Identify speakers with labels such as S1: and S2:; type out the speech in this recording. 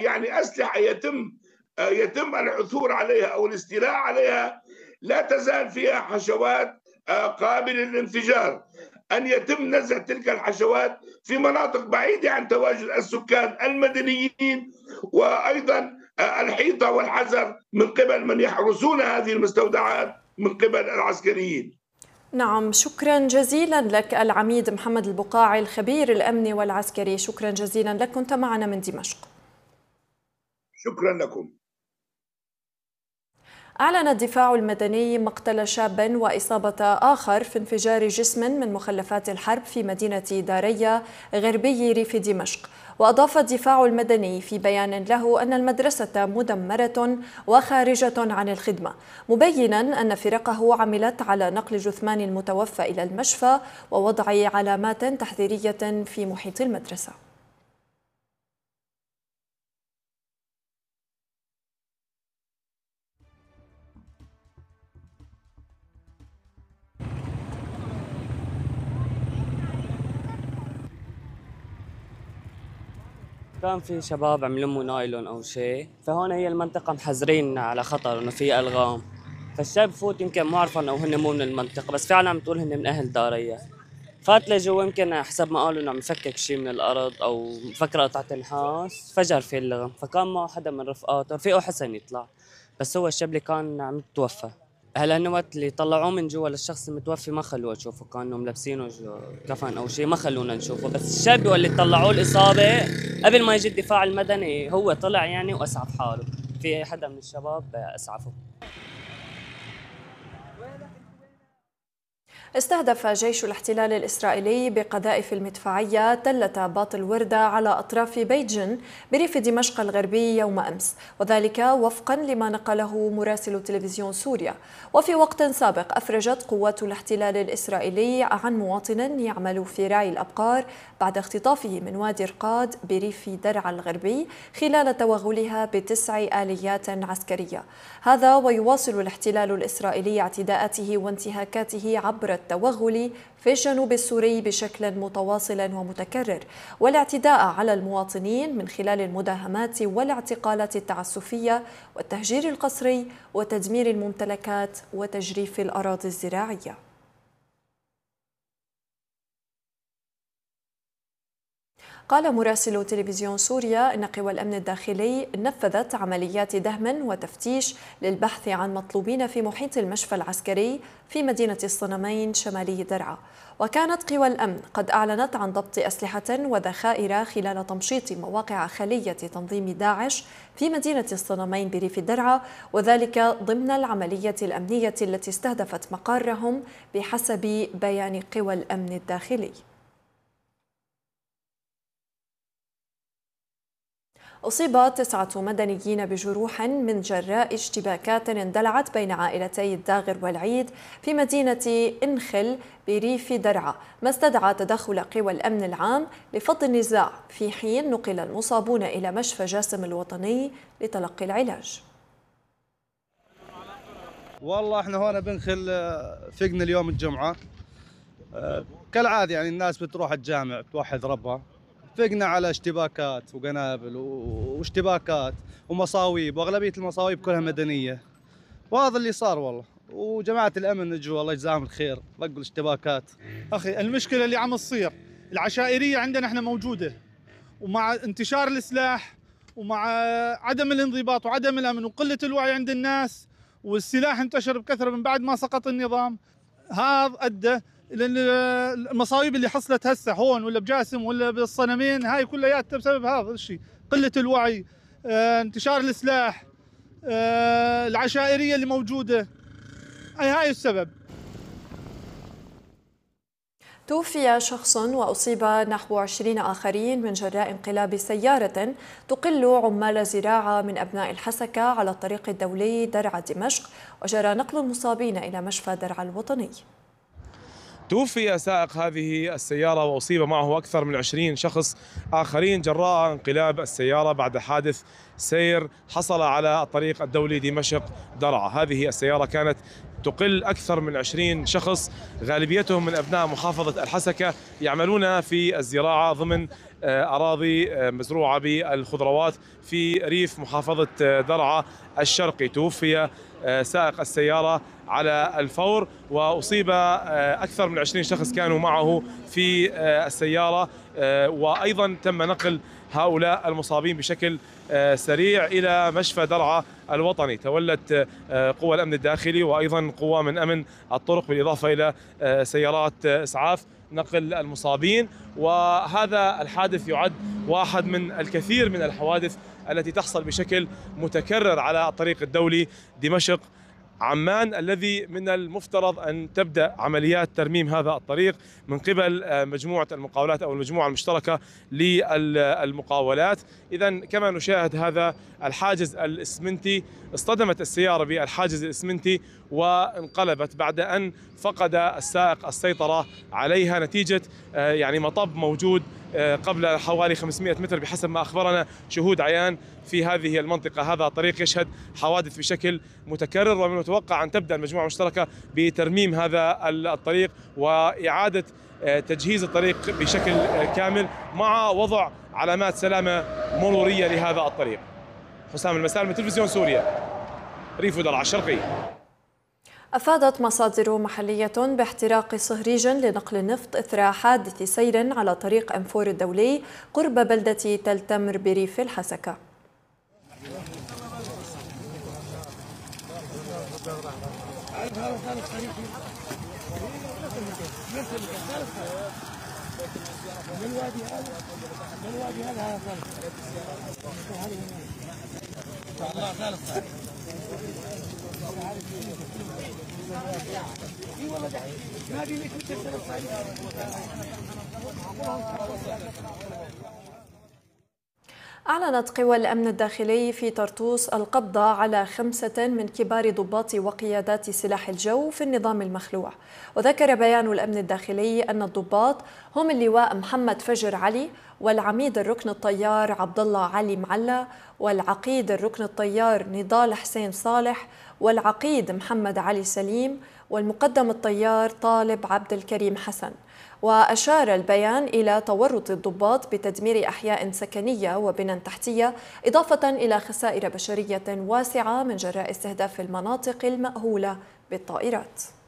S1: يعني أسلحة يتم العثور عليها أو الاستيلاء عليها، لا تزال فيها حشوات قابلة للانفجار. أن يتم نزع تلك الحشوات في مناطق بعيدة عن تواجد السكان المدنيين، وأيضا الحيطة والحذر من قبل من يحرسون هذه المستودعات من قبل العسكريين.
S2: نعم، شكرا جزيلا لك العميد محمد البقاعي الخبير الأمني والعسكري، شكرا جزيلا لك، كنت معنا من دمشق.
S1: شكرا لكم.
S2: أعلن الدفاع المدني مقتل شاب وإصابة آخر في انفجار جسم من مخلفات الحرب في مدينة داريا غربي ريف دمشق. وأضاف الدفاع المدني في بيان له أن المدرسة مدمرة وخارجة عن الخدمة، مبينا أن فرقه عملت على نقل جثمان المتوفى إلى المشفى ووضع علامات تحذيرية في محيط المدرسة.
S3: كان في شباب عم يلموا نايلون او شيء، فهون هي المنطقه محذرين على خطر انه في الغام، فالشاب فوت يمكن ما عرف انه هن مو من المنطقه، بس فعلا عم تقول هن من اهل داريا. فات لجوا يمكن حسب ما قالوا انه عم يفكك شيء من الارض او فكره قطعه نحاس، فجر في اللغم، فكان معه حدا من رفقاته رفيقه حسن يطلع، بس هو الشاب اللي كان عم يتوفى. هلا هن وقت اللي طلعوه من جوا للشخص المتوفي ما خلوه نشوفه، كانوا ملبسينه كفن او شيء، ما خلونا نشوفه، بس الشاب اللي طلعوه الاصابه قبل ما يجي الدفاع المدني هو طلع يعني واسعف حاله، في حدا من الشباب اسعفه.
S2: استهدف جيش الاحتلال الإسرائيلي بقذائف المدفعية تلة باط الوردة على أطراف بيجن بريف دمشق الغربي يوم أمس، وذلك وفقا لما نقله مراسل تلفزيون سوريا. وفي وقت سابق أفرجت قوات الاحتلال الإسرائيلي عن مواطن يعمل في راعي الأبقار بعد اختطافه من وادي رقاد بريف درعا الغربي خلال توغلها ب9 آليات عسكرية. هذا ويواصل الاحتلال الإسرائيلي اعتداءاته وانتهاكاته عبر التوغل في الجنوب السوري بشكل متواصل ومتكرر، والاعتداء على المواطنين من خلال المداهمات والاعتقالات التعسفية والتهجير القسري وتدمير الممتلكات وتجريف الأراضي الزراعية. قال مراسل تلفزيون سوريا إن قوى الأمن الداخلي نفذت عمليات دهم وتفتيش للبحث عن مطلوبين في محيط المشفى العسكري في مدينة الصنمين شمالي درعا. وكانت قوى الأمن قد أعلنت عن ضبط أسلحة وذخائر خلال تمشيط مواقع خلية تنظيم داعش في مدينة الصنمين بريف درعا، وذلك ضمن العملية الأمنية التي استهدفت مقارهم بحسب بيان قوى الأمن الداخلي. أصيب 9 مدنيين بجروح من جراء اشتباكات اندلعت بين عائلتي الداغر والعيد في مدينة إنخل بريف درعا، ما استدعى تدخل قوى الأمن العام لفض النزاع، في حين نقل المصابون إلى مشفى جاسم الوطني لتلقي العلاج.
S4: والله احنا هون بنخل فقنا اليوم الجمعة، كالعادة يعني الناس بتروح الجامع بتوحد ربها، فقنا على اشتباكات وقنابل واشتباكات ومصاويب، واغلبيه المصاويب كلها مدنيه، وهذا اللي صار والله. وجماعه الامن اجوا الله يجزاهم الخير رقوا الاشتباكات.
S5: اخي المشكله اللي عم تصير العشائريه عندنا احنا موجوده، ومع انتشار السلاح ومع عدم الانضباط وعدم الامن وقله الوعي عند الناس، والسلاح انتشر بكثره من بعد ما سقط النظام، هذا ادى لان المصايب اللي حصلت هسه هون ولا بجاسم ولا بالصنمين هاي كلياتها بسبب هذا الشيء، قله الوعي، انتشار السلاح، العشائريه اللي موجوده، هاي السبب.
S2: توفي شخص وأصيب نحو 20 آخرين من جراء انقلاب سيارة تقل عمال زراعة من أبناء الحسكة على الطريق الدولي درعا دمشق، وجرى نقل المصابين إلى مشفى درعا الوطني.
S6: توفي سائق هذه السيارة وأصيب معه أكثر من 20 شخص آخرين جراء انقلاب السيارة بعد حادث سير حصل على الطريق الدولي دمشق درعا. هذه السيارة كانت تقل أكثر من 20 شخص، غالبيتهم من أبناء محافظة الحسكة يعملون في الزراعة ضمن أراضي مزروعة بالخضروات في ريف محافظة درعا الشرقي. توفي سائق السيارة على الفور، وأصيب أكثر من 20 شخص كانوا معه في السيارة، وأيضا تم نقل هؤلاء المصابين بشكل سريع إلى مشفى درعا الوطني. تولت قوى الأمن الداخلي وأيضا قوى من أمن الطرق بالإضافة إلى سيارات إسعاف نقل المصابين. وهذا الحادث يعد واحد من الكثير من الحوادث التي تحصل بشكل متكرر على الطريق الدولي دمشق عمان، الذي من المفترض أن تبدأ عمليات ترميم هذا الطريق من قبل مجموعة المقاولات أو المجموعة المشتركة للمقاولات. إذن كما نشاهد هذا الحاجز الإسمنتي، اصطدمت السيارة بالحاجز الإسمنتي وانقلبت بعد أن فقد السائق السيطرة عليها نتيجة يعني مطب موجود قبل حوالي 500 متر بحسب ما أخبرنا شهود عيان في هذه المنطقة. هذا الطريق يشهد حوادث بشكل متكرر، ومن المتوقع أن تبدأ المجموعة المشتركة بترميم هذا الطريق وإعادة تجهيز الطريق بشكل كامل مع وضع علامات سلامة مرورية لهذا الطريق. حسام المسالم من تلفزيون سوريا، ريف درعا الشرقي.
S2: أفادت مصادر محلية باحتراق صهريج لنقل النفط إثر حادث سير على طريق أنفور الدولي قرب بلدة تل تمر بريف الحسكة. أعلنت قوى الأمن الداخلي في طرطوس القبض على 5 من كبار ضباط وقيادات سلاح الجو في النظام المخلوع. وذكر بيان الأمن الداخلي أن الضباط هم اللواء محمد فجر علي، والعميد الركن الطيار عبد الله علي معلى، والعقيد الركن الطيار نضال حسين صالح، والعقيد محمد علي سليم، والمقدم الطيار طالب عبد الكريم حسن. وأشار البيان إلى تورط الضباط بتدمير أحياء سكنية وبنى تحتية، إضافة إلى خسائر بشرية واسعة من جراء استهداف المناطق المأهولة بالطائرات.